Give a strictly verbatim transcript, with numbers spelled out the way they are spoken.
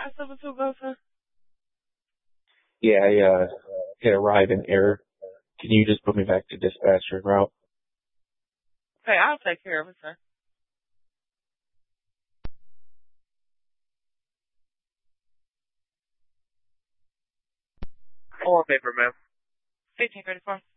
five seven two go, sir? Yeah, I uh, hit a ride in error. Can you just put me back to dispatcher en route? Okay, I'll take care of it, sir. On paper, ma'am. fifteen thirty-four.